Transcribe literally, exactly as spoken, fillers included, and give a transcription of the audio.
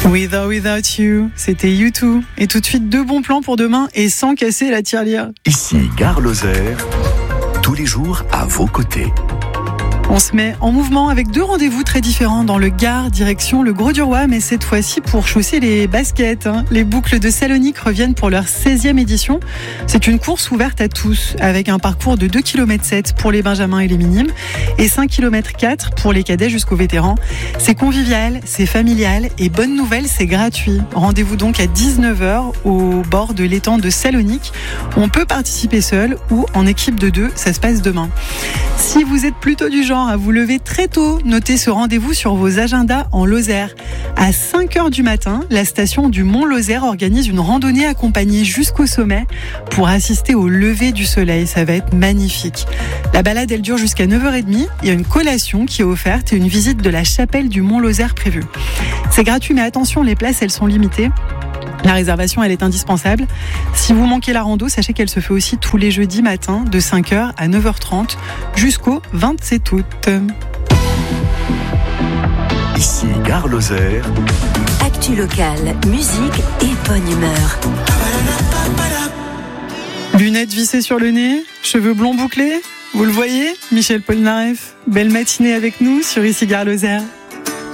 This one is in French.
With or Without You, c'était U deux. Et tout de suite, deux bons plans pour demain et sans casser la tirelire. Ici, Gare Lozère, tous les jours à vos côtés. On se met en mouvement avec deux rendez-vous très différents dans le Gard, direction le Grau-du-Roi, mais cette fois-ci pour chausser les baskets. Hein. Les boucles de Salonique reviennent pour leur seizième édition. C'est une course ouverte à tous, avec un parcours de deux virgule sept kilomètres pour les benjamins et les minimes, et cinq virgule quatre kilomètres pour les cadets jusqu'aux vétérans. C'est convivial, c'est familial, et bonne nouvelle, c'est gratuit. Rendez-vous donc à dix-neuf heures au bord de l'étang de Salonique. On peut participer seul ou en équipe de deux, ça se passe demain. Si vous êtes plutôt du genre à vous lever très tôt, notez ce rendez-vous sur vos agendas en Lozère. À cinq heures du matin, la station du Mont-Lozère organise une randonnée accompagnée jusqu'au sommet pour assister au lever du soleil. Ça va être magnifique. La balade, elle dure jusqu'à neuf heures trente. Il y a une collation qui est offerte et une visite de la chapelle du Mont-Lozère prévue. C'est gratuit, mais attention, les places, elles sont limitées. La réservation, elle est indispensable. Si vous manquez la rando, sachez qu'elle se fait aussi tous les jeudis matins de cinq heures à neuf heures trente jusqu'au vingt-sept août. Ici, Gare Lozère. Actu locale, musique et bonne humeur. Lunettes vissées sur le nez, cheveux blonds bouclés, vous le voyez, Michel Polnareff. Belle matinée avec nous sur Ici Gare Lozère.